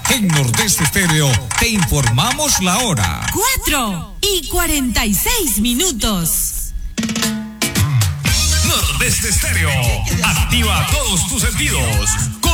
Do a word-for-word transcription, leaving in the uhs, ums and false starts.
En Nordeste Estéreo te informamos la hora. Cuatro y cuarenta y seis minutos. Nordeste Estéreo activa todos tus sentidos con